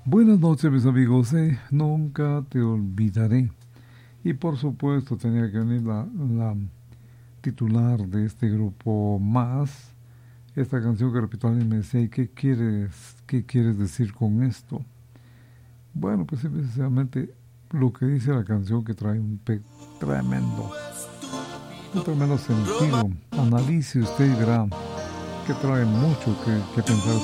Buenas noches, mis amigos. Nunca te olvidaré. Y por supuesto tenía que venir la titular de este grupo más. Esta canción que repito, alguien me decía, ¿y qué quieres decir con esto? Bueno, pues precisamente lo que dice la canción, que trae un tremendo sentido. Analice usted y verá que trae mucho que pensar.